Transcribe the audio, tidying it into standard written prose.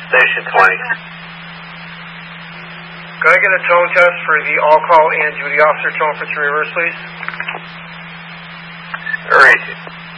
Station 20. Could I get a tone test for the all-call and duty officer tone for 3 Rivers, please? Ready.